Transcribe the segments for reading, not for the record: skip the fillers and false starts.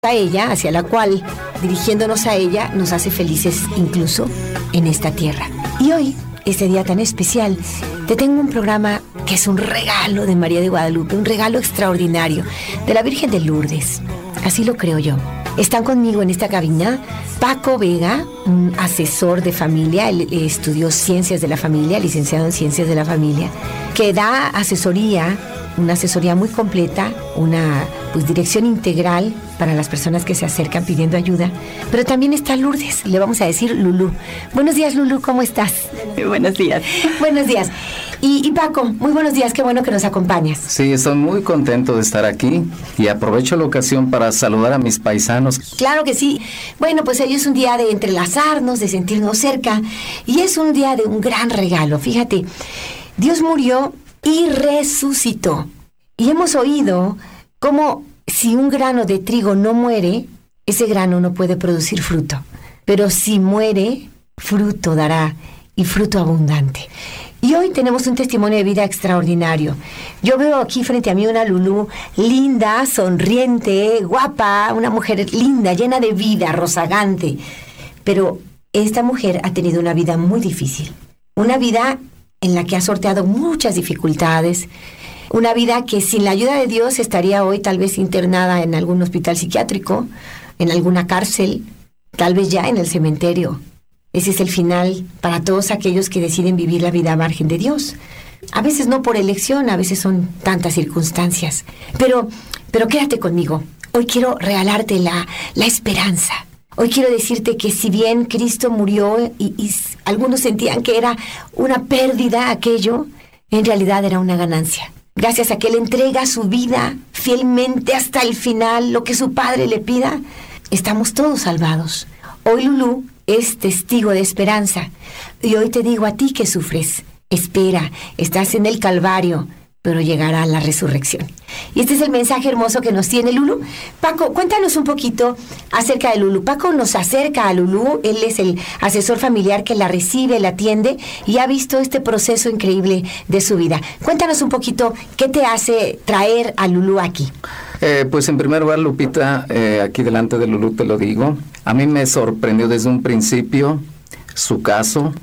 a ella, hacia la cual, dirigiéndonos a ella, nos hace felices incluso en esta tierra. Y hoy, este día tan especial, te tengo un programa que es un regalo de María de Guadalupe, un regalo extraordinario de la Virgen de Lourdes. Así lo creo yo. Están conmigo en esta cabina Paco Vega, un asesor de familia. Él estudió Ciencias de la Familia, licenciado en Ciencias de la Familia, que da asesoría, una asesoría muy completa, una dirección integral para las personas que se acercan pidiendo ayuda. Pero también está Lourdes, le vamos a decir Lulú. Buenos días, Lulú, ¿cómo estás? Buenos días. Buenos días. Y Paco, muy buenos días, qué bueno que nos acompañas. Sí, estoy muy contento de estar aquí y aprovecho la ocasión para saludar a mis paisanos. Claro que sí. Bueno, pues hoy es un día de entrelazarnos, de sentirnos cerca, y es un día de un gran regalo. Fíjate, Dios murió y resucitó. Y hemos oído cómo si un grano de trigo no muere, ese grano no puede producir fruto. Pero si muere, fruto dará, y fruto abundante. Y hoy tenemos un testimonio de vida extraordinario. Yo veo aquí frente a mí una Lulú linda, sonriente, guapa, una mujer linda, llena de vida, rozagante. Pero esta mujer ha tenido una vida muy difícil. Una vida en la que ha sorteado muchas dificultades. Una vida que sin la ayuda de Dios estaría hoy tal vez internada en algún hospital psiquiátrico, en alguna cárcel, tal vez ya en el cementerio. Ese es el final para todos aquellos que deciden vivir la vida a margen de Dios. A veces no por elección, a veces son tantas circunstancias. Pero quédate conmigo. Hoy quiero regalarte la esperanza. Hoy quiero decirte que si bien Cristo murió y algunos sentían que era una pérdida aquello, en realidad era una ganancia. Gracias a que Él entrega su vida fielmente hasta el final, lo que su Padre le pida, estamos todos salvados. Hoy Lulú es testigo de esperanza. Y hoy te digo a ti que sufres, espera, estás en el Calvario, pero llegará la resurrección. Y este es el mensaje hermoso que nos tiene Lulú. Paco, cuéntanos un poquito acerca de Lulú. Paco nos acerca a Lulú, él es el asesor familiar que la recibe, la atiende y ha visto este proceso increíble de su vida. Cuéntanos un poquito, ¿qué te hace traer a Lulú aquí? Pues en primer lugar, Lupita, aquí delante de Lulú te lo digo, a mí me sorprendió desde un principio su caso.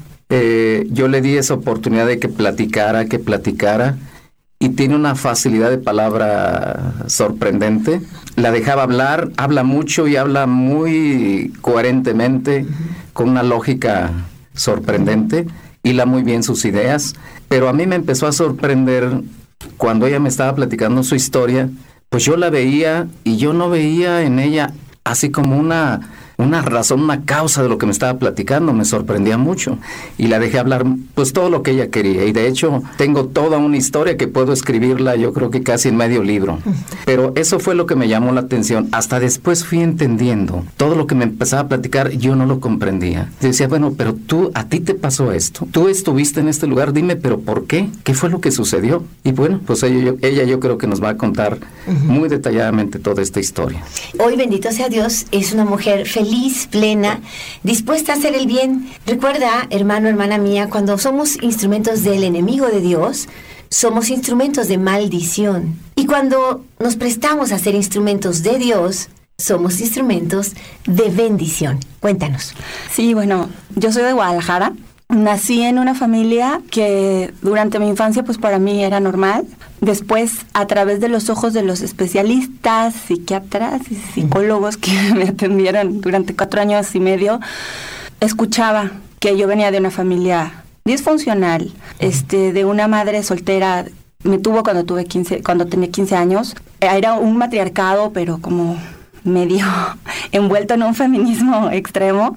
Yo le di esa oportunidad de que platicara, y tiene una facilidad de palabra sorprendente. La dejaba hablar, habla mucho y habla muy coherentemente, con una lógica sorprendente, hila muy bien sus ideas, pero a mí me empezó a sorprender cuando ella me estaba platicando su historia. Pues yo la veía y yo no veía en ella así como una razón, una causa de lo que me estaba platicando. Me sorprendía mucho y la dejé hablar pues todo lo que ella quería, y de hecho tengo toda una historia que puedo escribirla yo creo que casi en medio libro, pero eso fue lo que me llamó la atención. Hasta después fui entendiendo todo lo que me empezaba a platicar. Yo no lo comprendía. Decía, bueno, pero a ti te pasó esto, tú estuviste en este lugar, dime, pero ¿por qué? ¿Qué fue lo que sucedió? Y bueno, pues ella yo creo que nos va a contar muy detalladamente toda esta historia. Hoy, bendito sea Dios, es una mujer feliz, plena, dispuesta a hacer el bien. Recuerda, hermano, hermana mía, cuando somos instrumentos del enemigo de Dios, somos instrumentos de maldición. Y cuando nos prestamos a ser instrumentos de Dios, somos instrumentos de bendición. Cuéntanos. Sí, bueno, yo soy de Guadalajara. Nací en una familia que durante mi infancia pues para mí era normal. Después, a través de los ojos de los especialistas, psiquiatras y psicólogos que me atendieron durante 4 años y medio, escuchaba que yo venía de una familia disfuncional, de una madre soltera. Me tuvo cuando tenía 15 años. Era un matriarcado, pero como medio envuelto en un feminismo extremo.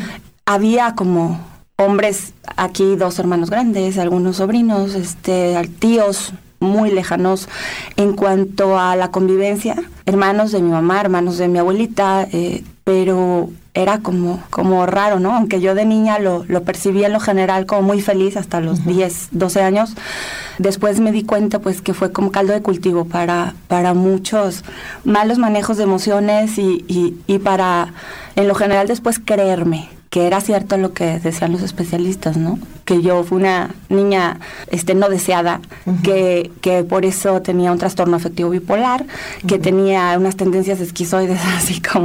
Había como hombres, aquí 2 hermanos grandes, algunos sobrinos, tíos muy lejanos en cuanto a la convivencia, hermanos de mi mamá, hermanos de mi abuelita, pero era como raro, ¿no? Aunque yo de niña lo percibía en lo general como muy feliz hasta los 10, 12 años. Después me di cuenta pues que fue como caldo de cultivo para muchos malos manejos de emociones y para, en lo general, después creerme que era cierto lo que decían los especialistas, ¿no? Que yo fui una niña no deseada, que por eso tenía un trastorno afectivo bipolar, que tenía unas tendencias esquizoides así como